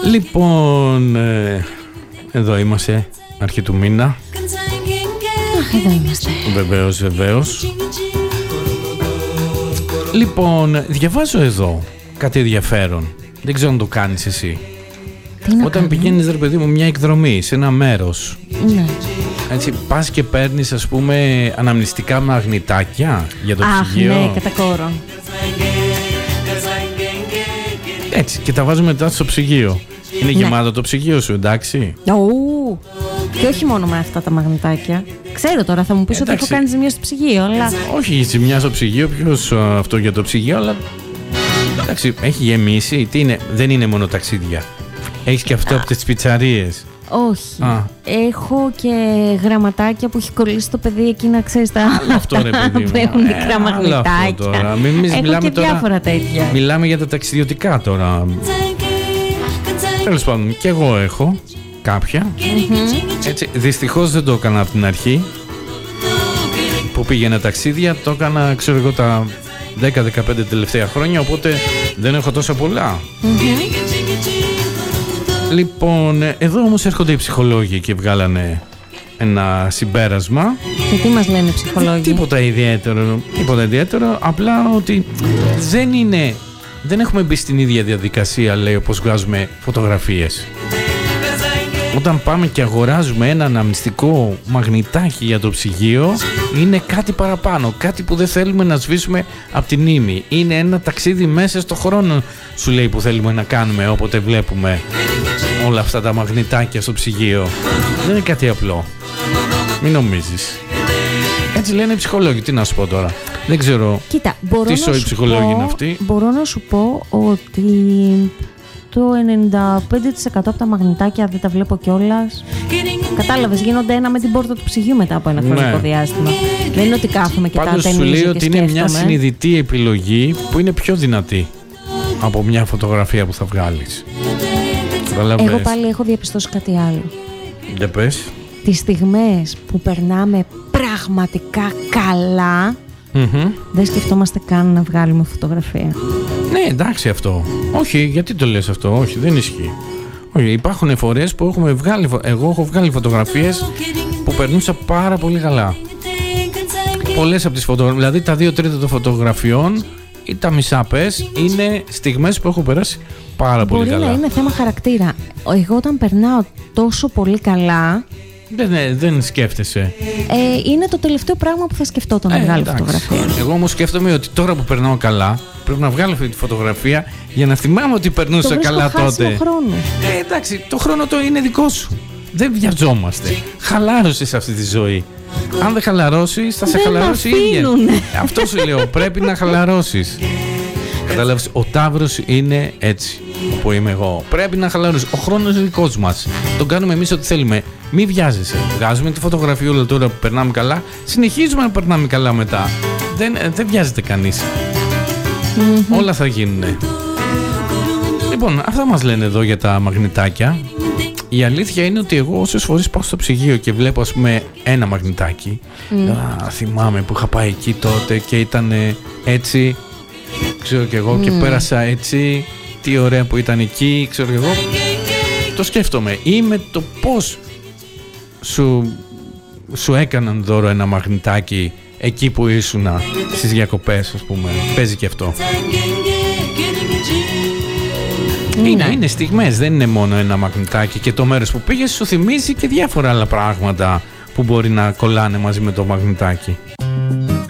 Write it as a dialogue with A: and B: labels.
A: Λοιπόν, εδώ είμαστε, αρχή του μήνα.
B: Εδώ είμαστε.
A: Βεβαίως. Λοιπόν, διαβάζω εδώ κάτι ενδιαφέρον. Δεν ξέρω αν το κάνεις εσύ. Όταν πηγαίνεις, ρε παιδί μου, μια εκδρομή σε ένα μέρος,
B: ναι,
A: έτσι, πας και παίρνεις, ας πούμε, αναμνηστικά μαγνητάκια για το ψυγείο.
B: Ναι, κατά κόρον.
A: Έτσι, και τα βάζουμε μετά στο ψυγείο. Είναι γεμάτο το ψυγείο σου, εντάξει.
B: Και όχι μόνο με αυτά τα μαγνητάκια. Ξέρω τώρα, θα μου πεις ότι έχω κάνει ζημιά στο ψυγείο, αλλά...
A: Όχι ζημιά στο ψυγείο, ποιος αυτό για το ψυγείο, αλλά... Εντάξει, έχει γεμίσει, τι είναι, δεν είναι μόνο ταξίδια. Έχεις και αυτό από τις πιτσαρίες.
B: Όχι. Έχω και γραμματάκια που έχει κολλήσει το παιδί εκεί, να ξέρεις τα...
A: Αυτό, ρε παιδί μου.
B: Που έχουν μικρά μαγνητάκια. Έχω και διάφορα τέτοια.
A: Μιλάμε για τα ταξιδιωτικά τώρα. Τέλος πάντων, και εγώ έχω κάποια. Έτσι, δυστυχώς δεν το έκανα από την αρχή που πήγαινα ταξίδια. Το έκανα, ξέρω εγώ, τα 10-15 τελευταία χρόνια, οπότε δεν έχω τόσα πολλά. Λοιπόν, εδώ όμως έρχονται οι ψυχολόγοι και βγάλανε ένα συμπέρασμα.
B: Και τι μας λένε οι ψυχολόγοι?
A: Τίποτα ιδιαίτερο, απλά ότι δεν έχουμε μπει στην ίδια διαδικασία, λέει, όπως βγάζουμε φωτογραφίες. Όταν πάμε και αγοράζουμε ένα αναμνηστικό μαγνητάκι για το ψυγείο, είναι κάτι παραπάνω, κάτι που δεν θέλουμε να σβήσουμε από την ήμι. Είναι ένα ταξίδι μέσα στο χρόνο, σου λέει, που θέλουμε να κάνουμε όποτε βλέπουμε όλα αυτά τα μαγνητάκια στο ψυγείο. Δεν είναι κάτι απλό. Μην νομίζεις. Έτσι λένε οι ψυχολόγοι. Τι να σου πω τώρα. Δεν ξέρω.
B: Κοίτα,
A: τι σοϊ ψυχολόγοι είναι αυτοί.
B: Μπορώ να σου πω ότι το 95% από τα μαγνητάκια, δεν τα βλέπω κιόλας. Κατάλαβες, γίνονται ένα με την πόρτα του ψυγείου μετά από ένα χρονικό διάστημα. Δεν είναι ότι κάθομαι και
A: πάντως
B: τα ταινίζω και σκέφτομαι.
A: Πάντως σου λέει ότι είναι μια συνειδητή επιλογή που είναι πιο δυνατή από μια φωτογραφία που θα βγάλεις.
B: Εγώ πάλι έχω διαπιστώσει κάτι άλλο.
A: Για πες.
B: Τις στιγμές που περνάμε πραγματικά καλά, δεν σκεφτόμαστε καν να βγάλουμε φωτογραφία.
A: Ναι, εντάξει αυτό. Όχι, γιατί το λες αυτό? Όχι, δεν ισχύει. Όχι, υπάρχουν φορές που εγώ έχω βγάλει φωτογραφίες που περνούσα πάρα πολύ καλά. Πολλές από τις φωτογραφίες, δηλαδή τα 2/3 των φωτογραφιών ή τα μισά πες, είναι στιγμές που έχω περάσει πάρα πολύ καλά.
B: Μπορεί να είναι θέμα χαρακτήρα. Εγώ όταν περνάω τόσο πολύ καλά,
A: δεν σκέφτεσαι.
B: Είναι το τελευταίο πράγμα που θα σκεφτώ όταν βγάλω φωτογραφία.
A: Εγώ όμως σκέφτομαι ότι τώρα που περνάω καλά, πρέπει να βγάλω αυτή τη φωτογραφία για να θυμάμαι ότι περνούσα καλά τότε.
B: Χρόνο.
A: Εντάξει, το χρόνο το είναι δικό σου. Δεν βιαζόμαστε. Χαλάρωσε σε αυτή τη ζωή. Αν δεν χαλαρώσεις, θα σε χαλαρώσει η ίδια. Αυτό σου λέω. Πρέπει να χαλαρώσεις. Κατάλαβες, ο Ταύρος είναι έτσι, όπου είμαι εγώ. Πρέπει να χαλαρώσεις. Ο χρόνος είναι δικός μας. Τον κάνουμε εμείς ό,τι θέλουμε. Μη βιάζεσαι. Βγάζουμε τη φωτογραφία όλα τώρα που περνάμε καλά. Συνεχίζουμε να περνάμε καλά μετά. Δεν βιάζεται κανείς. Όλα θα γίνουνε. Λοιπόν, αυτά μας λένε εδώ για τα μαγνητάκια. Η αλήθεια είναι ότι εγώ όσες φορές πάω στο ψυγείο και βλέπω, ας πούμε, ένα μαγνητάκι, θυμάμαι που είχα πάει εκεί τότε και ήταν έτσι, ξέρω κι εγώ, και πέρασα έτσι, τι ωραία που ήταν εκεί, ξέρω κι εγώ. Το σκέφτομαι. Ή με το πώς σου έκαναν δώρο ένα μαγνητάκι εκεί που ήσουνα στις διακοπές, ας πούμε. Παίζει και αυτό. Είναι στιγμές, δεν είναι μόνο ένα μαγνητάκι, και το μέρος που πήγες σου θυμίζει και διάφορα άλλα πράγματα που μπορεί να κολλάνε μαζί με το μαγνητάκι.